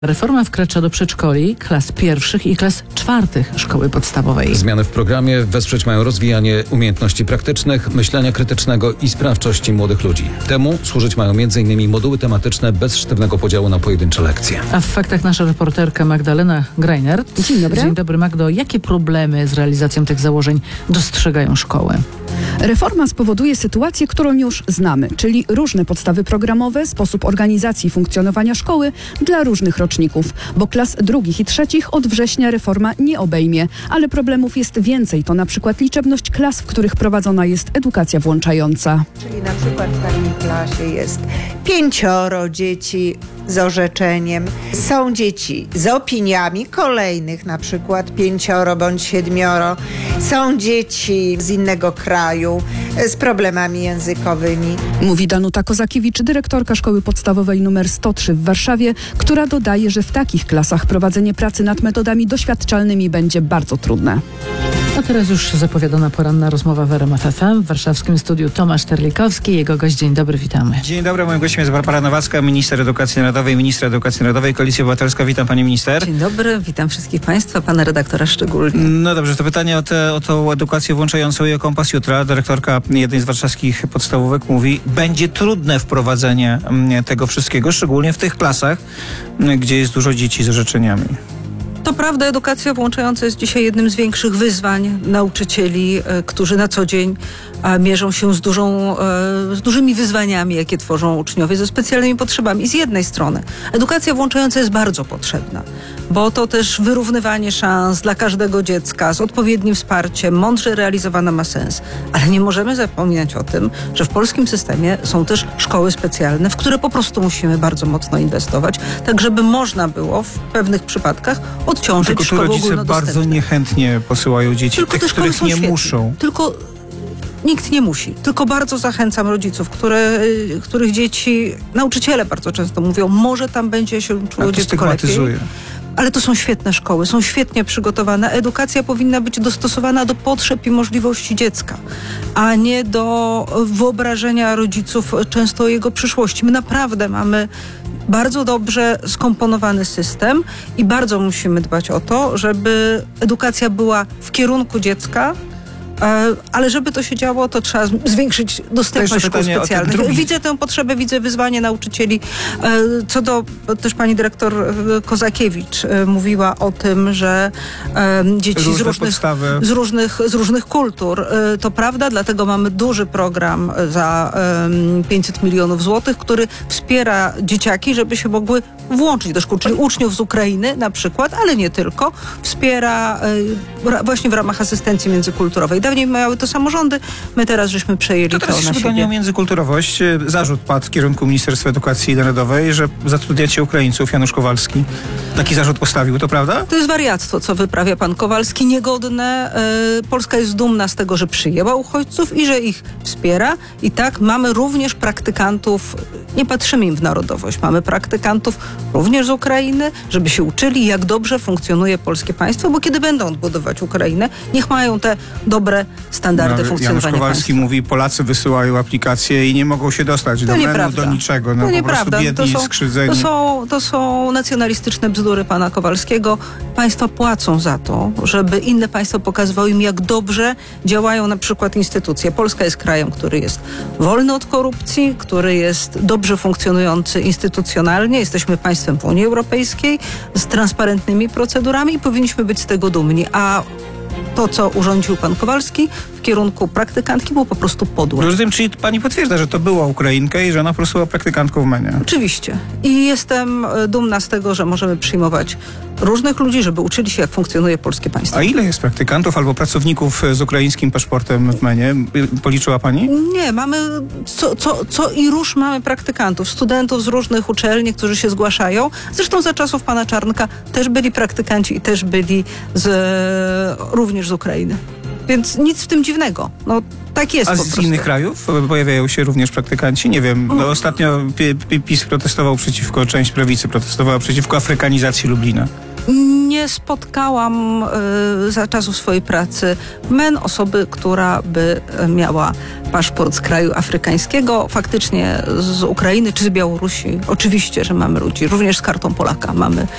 Reforma wkracza do przedszkoli, klas pierwszych i klas czwartych szkoły podstawowej. Zmiany w programie wesprzeć mają rozwijanie umiejętności praktycznych, myślenia krytycznego i sprawczości młodych ludzi. Temu służyć mają m.in. moduły tematyczne bez sztywnego podziału na pojedyncze lekcje. A w faktach nasza reporterka Magdalena Greinert. Dzień dobry. Dzień dobry, Magdo. Jakie problemy z realizacją tych założeń dostrzegają szkoły? Reforma spowoduje sytuację, którą już znamy, czyli różne podstawy programowe, sposób organizacji i funkcjonowania szkoły dla różnych roczników, bo klas drugich i trzecich od września reforma nie obejmie, ale problemów jest więcej. To na przykład liczebność klas, w których prowadzona jest edukacja włączająca. Czyli na przykład w takiej klasie jest 5 dzieci z orzeczeniem. Są dzieci z opiniami kolejnych, na przykład 5 bądź 7. Są dzieci z innego kraju z problemami językowymi. Mówi Danuta Kozakiewicz, dyrektorka szkoły podstawowej nr 103 w Warszawie, która dodaje, że w takich klasach prowadzenie pracy nad metodami doświadczalnymi będzie bardzo trudne. A teraz już zapowiadana poranna rozmowa w RMF FM. W warszawskim studiu Tomasz Terlikowski, jego gość. Dzień dobry, witamy. Dzień dobry, moim gościem jest Barbara Nowacka, minister edukacji narodowej, Koalicja Obywatelska. Witam pani minister. Dzień dobry, witam wszystkich państwa, pana redaktora szczególnie. No dobrze, to pytanie o tą edukację włączającą i o kompas jutra. Dyrektorka jednej z warszawskich podstawówek mówi, będzie trudne wprowadzenie tego wszystkiego, szczególnie w tych klasach, gdzie jest dużo dzieci z orzeczeniami. To prawda, edukacja włączająca jest dzisiaj jednym z większych wyzwań nauczycieli, którzy na co dzień mierzą się z dużymi wyzwaniami, jakie tworzą uczniowie ze specjalnymi potrzebami. I z jednej strony edukacja włączająca jest bardzo potrzebna, bo to też wyrównywanie szans dla każdego dziecka z odpowiednim wsparciem, mądrze realizowana ma sens. Ale nie możemy zapominać o tym, że w polskim systemie są też szkoły specjalne, w które po prostu musimy bardzo mocno inwestować, tak żeby można było w pewnych przypadkach odciążyć tylko tu szkoły rodzice ogólnodostępne. bardzo niechętnie posyłają dzieci, Tylko tych, te szkoły których są nie świetne. muszą. Tylko nikt nie musi. Tylko bardzo zachęcam rodziców, których dzieci, nauczyciele bardzo często mówią, może tam będzie się czuło dziecko lepiej. Ale to są świetne szkoły, są świetnie przygotowane. Edukacja powinna być dostosowana do potrzeb i możliwości dziecka, a nie do wyobrażenia rodziców często o jego przyszłości. My naprawdę mamy bardzo dobrze skomponowany system i bardzo musimy dbać o to, żeby edukacja była w kierunku dziecka, ale żeby to się działo, to trzeba zwiększyć dostępność szkół specjalnych. Widzę tę potrzebę, widzę wyzwanie nauczycieli. Co do, też pani dyrektor Kozakiewicz mówiła o tym, że dzieci z różnych kultur. To prawda, dlatego mamy duży program za 500 milionów złotych, który wspiera dzieciaki, żeby się mogły włączyć do szkół, czyli uczniów z Ukrainy na przykład, ale nie tylko. Wspiera właśnie w ramach asystencji międzykulturowej. Dawniej miały to samorządy, my teraz żeśmy przejęli to na siebie. Pytanie o międzykulturowość. Zarzut padł w kierunku Ministerstwa Edukacji Narodowej, że zatrudniacie Ukraińców. Janusz Kowalski taki zarzut postawił, to prawda? To jest wariactwo, co wyprawia pan Kowalski. Niegodne. Polska jest dumna z tego, że przyjęła uchodźców i że ich wspiera. I tak mamy również praktykantów, nie patrzymy im w narodowość, mamy praktykantów również z Ukrainy, żeby się uczyli, jak dobrze funkcjonuje polskie państwo, bo kiedy będą odbudować Ukrainę, niech mają te dobre standardy funkcjonowania Janusz Kowalski państwa. mówi, Polacy wysyłają aplikacje i nie mogą się dostać do menu, do niczego. No, to po nieprawda. prostu biedni, skrzywdzeni. To są nacjonalistyczne bzdury pana Kowalskiego. Państwa płacą za to, żeby inne państwa pokazywały im, jak dobrze działają na przykład instytucje. Polska jest krajem, który jest wolny od korupcji, który jest dobrze funkcjonujący instytucjonalnie. Jesteśmy państwem w Unii Europejskiej z transparentnymi procedurami i powinniśmy być z tego dumni. A to, co urządził pan Kowalski w kierunku praktykantki, było po prostu podłe. Rozumiem, czyli pani potwierdza, że to była Ukrainka i że ona po prostu była praktykantką w MEN-ie. Oczywiście. I jestem dumna z tego, że możemy przyjmować różnych ludzi, żeby uczyli się, jak funkcjonuje polskie państwo. A ile jest praktykantów albo pracowników z ukraińskim paszportem w MEN-ie? Policzyła pani? Nie, mamy co i róż mamy praktykantów, studentów z różnych uczelni, którzy się zgłaszają. Zresztą za czasów pana Czarnka też byli praktykanci i też byli również z Ukrainy. Więc nic w tym dziwnego. No, tak jest. A po z prostu. innych krajów pojawiają się również praktykanci? Nie wiem. No, ostatnio PiS protestował część prawicy protestowała przeciwko afrykanizacji Lublina. Nie spotkałam za czasów swojej pracy osoby, która by miała paszport z kraju afrykańskiego. Faktycznie z Ukrainy czy z Białorusi oczywiście, że mamy ludzi, również z kartą Polaka mamy